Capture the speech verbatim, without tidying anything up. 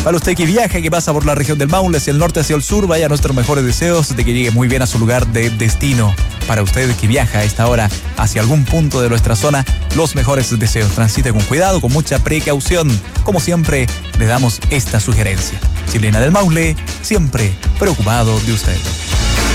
Para usted que viaja, que pasa por la región del Maule, hacia el norte, hacia el sur, vaya nuestros mejores deseos de que llegue muy bien a su lugar de destino. Para usted que viaja a esta hora hacia algún punto de nuestra zona, los mejores deseos. Transite con cuidado, con mucha precaución. Como siempre, le damos esta sugerencia. Chilena del Maule, siempre preocupado de usted.